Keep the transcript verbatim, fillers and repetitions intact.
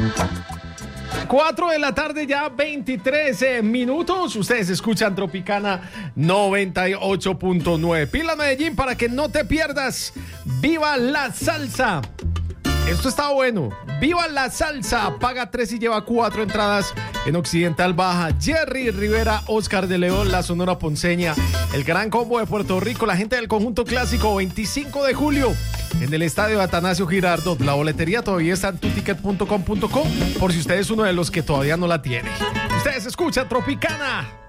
cuatro de la tarde, ya veintitrés eh, minutos. Ustedes escuchan Tropicana noventa y ocho punto nueve. Pila Medellín para que no te pierdas. ¡Viva la salsa! Esto está bueno. ¡Viva la salsa! Paga tres y lleva cuatro entradas en Occidental Baja. Jerry Rivera, Oscar de León, la Sonora Ponceña, el Gran Combo de Puerto Rico, la gente del Conjunto Clásico, veinticinco de julio en el estadio de Atanasio Girardot. La boletería todavía está en tu ticket punto com punto co por si usted es uno de los que todavía no la tiene. Ustedes escuchan Tropicana.